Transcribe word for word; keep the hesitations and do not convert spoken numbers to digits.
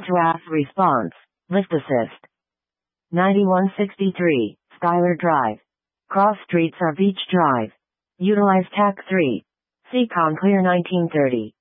to A F response. Lift assist. ninety-one sixty-three, Schuyler Drive. Cross streets are Beach Drive. Utilize T A C three. Seacon Clear nineteen thirty.